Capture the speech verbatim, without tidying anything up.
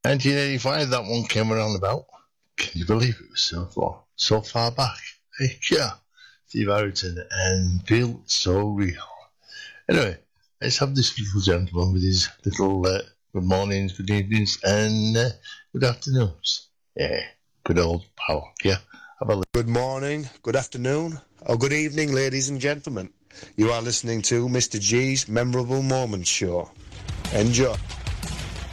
nineteen eighty-five, that one came around about. Can you believe it was so far, so far back? Hey, yeah. Steve Harrington and Feel So Real. Anyway, let's have this little gentleman with his little uh, good mornings, good evenings, and uh, good afternoons. Yeah, good old pal. Yeah. Have a Good morning, good afternoon, or good evening, ladies and gentlemen. You are listening to Mister G's Memorable Moments Show. Enjoy.